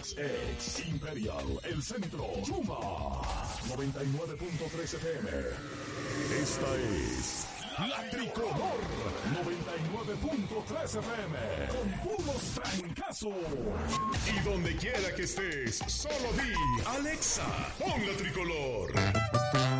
XX, Imperial, El Centro, Chuma, 99.3 FM. Esta es La Tricolor, 99.3 FM, con puros trancazos. Y donde quiera que estés, solo di, Alexa, pon La Tricolor.